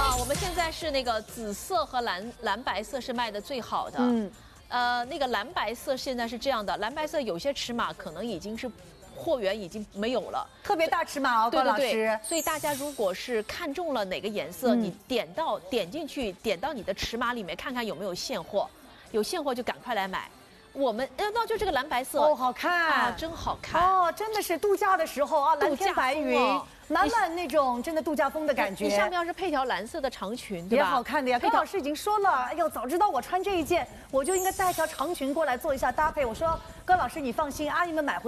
我们现在是那个紫色和蓝白色是卖的最好的。那个蓝白色现在是这样的，蓝白色有些尺码可能已经是货源已经没有了， 特别大尺码哦，高老师。 所以大家如果是看中了哪个颜色，你点进去，点到你的尺码里面看看有没有现货，有现货就赶快来买。我们就这个蓝白色哦，好看啊，真好看哦，真的是度假的时候啊，蓝天白云，满满那种真的度假风的感觉。 你上面要是配条蓝色的长裙，对吧？ 也好看的呀。高老师已经说了，哎呦，早知道我穿这一件，我就应该带条长裙过来做一下搭配。我说，高老师你放心，阿姨们买回